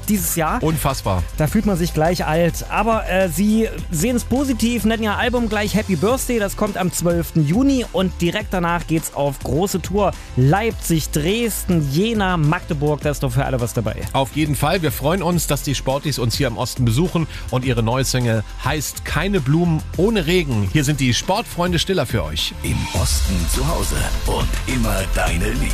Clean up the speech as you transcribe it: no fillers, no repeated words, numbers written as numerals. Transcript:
dieses Jahr. Unfassbar. Da fühlt man sich gleich alt. Aber sie sehen es positiv, nennen ihr Album gleich Happy Birthday. Das kommt am 12. Juni und direkt danach geht's auf große Tour. Leipzig, Dresden, Jena, Magdeburg. Da ist doch für alle was dabei. Auf jeden Fall. Wir freuen uns, dass die Sportis uns hier im Osten besuchen und ihre neue Single heißt Keine Blumen ohne Regen. Hier sind die Sportfreunde Stiller für euch. Im Osten zu Hause und immer deine Liebe.